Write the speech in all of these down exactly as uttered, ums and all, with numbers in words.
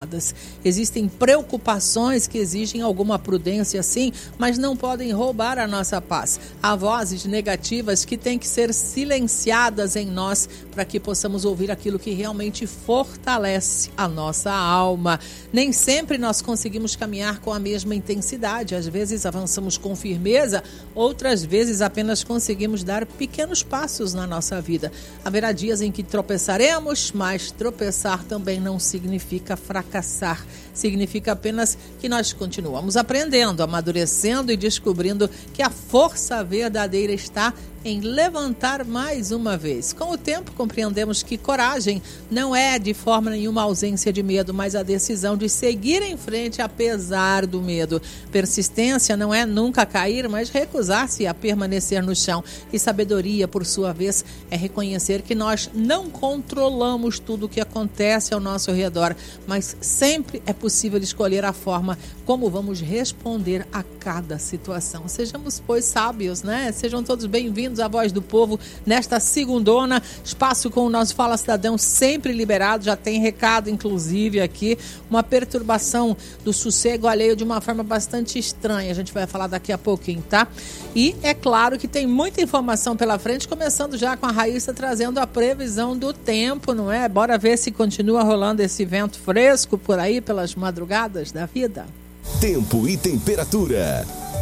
Existem preocupações que exigem alguma prudência, sim, mas não podem roubar a nossa paz. Há vozes negativas que têm que ser silenciadas em nós para que possamos ouvir aquilo que realmente fortalece a nossa alma. Nem sempre nós conseguimos caminhar com a mesma intensidade. Às vezes avançamos com firmeza, outras vezes apenas conseguimos dar pequenos passos na nossa vida. Haverá dias em que tropeçaremos, mas tropeçar também não significa fracassar. Significa apenas que nós continuamos aprendendo, amadurecendo e descobrindo que a força verdadeira está em levantar mais uma vez. Com o tempo, compreendemos que coragem não é de forma nenhuma ausência de medo, mas a decisão de seguir em frente apesar do medo. Persistência não é nunca cair, mas recusar-se a permanecer no chão. E sabedoria, por sua vez, é reconhecer que nós não controlamos tudo o que acontece ao nosso redor, mas sempre é possível escolher a forma como vamos responder a cada situação. Sejamos, pois, sábios, né? Sejam todos bem-vindos à Voz do Povo nesta segundona. Espaço com o nosso Fala Cidadão sempre liberado. Já tem recado, inclusive, aqui. Uma perturbação do sossego alheio de uma forma bastante estranha. A gente vai falar daqui a pouquinho, tá? E é claro que tem muita informação pela frente, começando já com a Raíssa trazendo a previsão do tempo, não é? Bora ver se continua rolando esse vento fresco por aí pelas madrugadas da vida. Tempo e temperatura.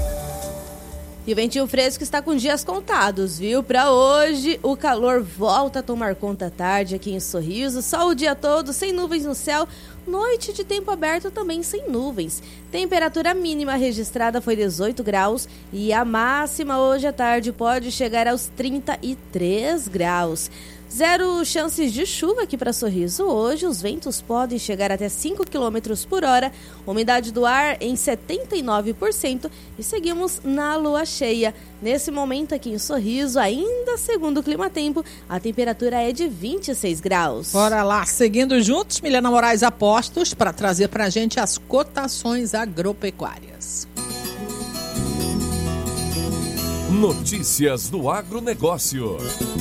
E o ventinho fresco está com dias contados, viu? Para hoje, o calor volta a tomar conta à tarde aqui em Sorriso. Sol o dia todo, sem nuvens no céu. Noite de tempo aberto também sem nuvens. Temperatura mínima registrada foi dezoito graus e a máxima hoje à tarde pode chegar aos trinta e três graus. Zero chances de chuva aqui para Sorriso hoje. Os ventos podem chegar até cinco quilômetros por hora. Umidade do ar em setenta e nove por cento. E seguimos na lua cheia. Nesse momento aqui em Sorriso, ainda segundo o Climatempo, a temperatura é de vinte e seis graus. Bora lá, seguindo juntos, Milena Moraes Apostos, para trazer para a gente as cotações agropecuárias. Notícias do agronegócio.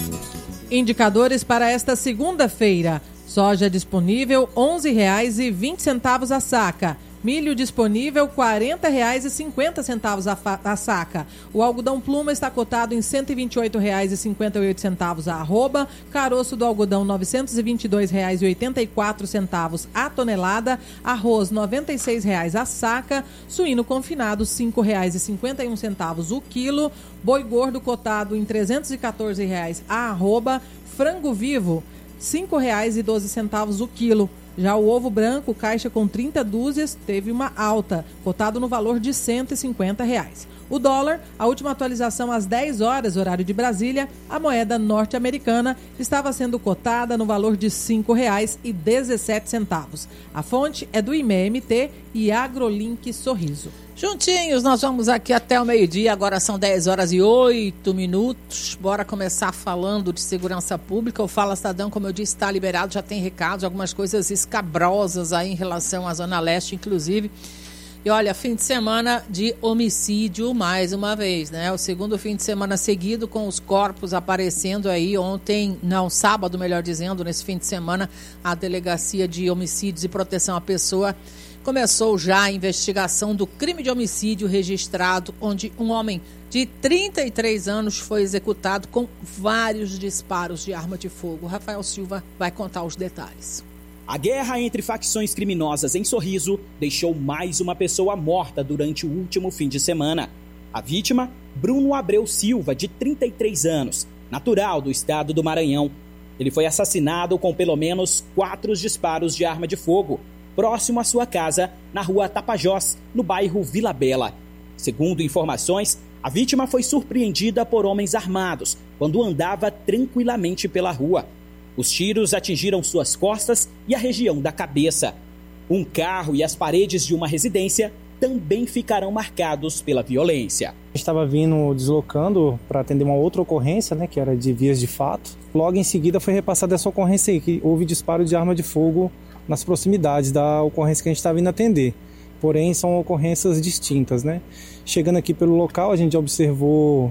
Indicadores para esta segunda-feira. Soja disponível onze reais e vinte centavos a saca. Milho disponível quarenta reais e cinquenta centavos a, fa- a saca. O algodão pluma está cotado em cento e vinte e oito reais e cinquenta e oito centavos a arroba. Caroço do algodão novecentos e vinte e dois reais e oitenta e quatro centavos a tonelada. Arroz noventa e seis reais a saca. Suíno confinado cinco reais e cinquenta e um centavos o quilo. Boi gordo cotado em trezentos e quatorze reais a arroba. Frango vivo cinco reais e doze centavos o quilo. Já o ovo branco, caixa com trinta dúzias, teve uma alta, cotado no valor de cento e cinquenta reais. O dólar, a última atualização às dez horas, horário de Brasília, a moeda norte-americana estava sendo cotada no valor de cinco reais e dezessete centavos. A fonte é do I M E M T e AgroLink Sorriso. Juntinhos, nós vamos aqui até o meio-dia, agora são dez horas e oito minutos. Bora começar falando de segurança pública. O Fala Cidadão, como eu disse, está liberado, já tem recados, algumas coisas escabrosas aí em relação à Zona Leste, inclusive. E olha, fim de semana de homicídio mais uma vez, né? O segundo fim de semana seguido com os corpos aparecendo aí. Ontem, não, sábado, melhor dizendo, nesse fim de semana, a Delegacia de Homicídios e Proteção à Pessoa começou já a investigação do crime de homicídio registrado, onde um homem de trinta e três anos foi executado com vários disparos de arma de fogo. Rafael Silva vai contar os detalhes. A guerra entre facções criminosas em Sorriso deixou mais uma pessoa morta durante o último fim de semana. A vítima, Bruno Abreu Silva, de trinta e três anos, natural do estado do Maranhão. Ele foi assassinado com pelo menos quatro disparos de arma de fogo, próximo à sua casa, na rua Tapajós, no bairro Vila Bela. Segundo informações, a vítima foi surpreendida por homens armados quando andava tranquilamente pela rua. Os tiros atingiram suas costas e a região da cabeça. Um carro e as paredes de uma residência também ficarão marcados pela violência. Estava vindo deslocando para atender uma outra ocorrência, né, que era de vias de fato. Logo em seguida foi repassada essa ocorrência aí, que houve disparo de arma de fogo nas proximidades da ocorrência que a gente estava vindo atender. Porém, são ocorrências distintas, né? Chegando aqui pelo local, a gente observou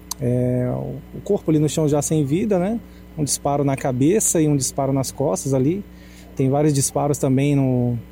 é, o corpo ali no chão já sem vida, né? Um disparo na cabeça e um disparo nas costas ali. Tem vários disparos também no,